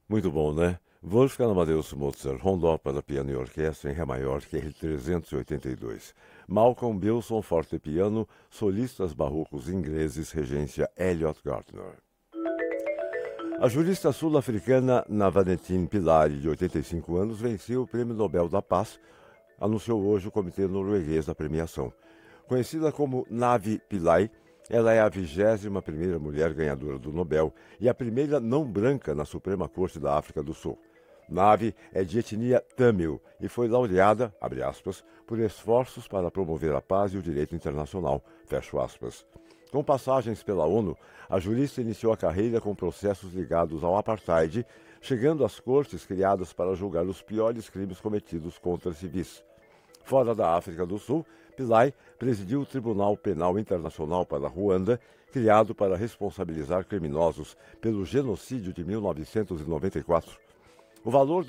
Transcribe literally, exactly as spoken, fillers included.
Muito bom, né? Wolfgang Amadeus Mozart, rondó para piano e orquestra em Ré maior, Q R trezentos e oitenta e dois. Malcolm Bilson, fortepiano, solistas barrocos ingleses, regência Elliot Gardner. A jurista sul-africana Navanethin Pillay, de oitenta e cinco anos, venceu o Prêmio Nobel da Paz, anunciou hoje o comitê norueguês da premiação. Conhecida como Navi Pillay, ela é a vigésima primeira mulher ganhadora do Nobel e a primeira não branca na Suprema Corte da África do Sul. Navi é de etnia Tamil e foi laureada, abre aspas, por esforços para promover a paz e o direito internacional, fecho aspas. Com passagens pela ONU, a jurista iniciou a carreira com processos ligados ao apartheid, chegando às cortes criadas para julgar os piores crimes cometidos contra civis. Fora da África do Sul, Pillay presidiu o Tribunal Penal Internacional para Ruanda, criado para responsabilizar criminosos pelo genocídio de mil novecentos e noventa e quatro. O valor